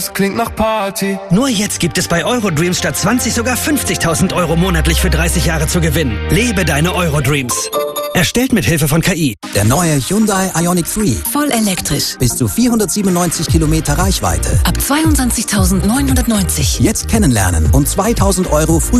Das klingt nach Party. Nur jetzt gibt es bei Eurodreams statt 20 sogar 50.000 Euro monatlich für 30 Jahre zu gewinnen. Lebe deine Eurodreams. Erstellt mit Hilfe von KI. Der neue Hyundai Ioniq 3. Voll elektrisch. Bis zu 497 Kilometer Reichweite. Ab 22.990. Jetzt kennenlernen und 2.000 Euro früh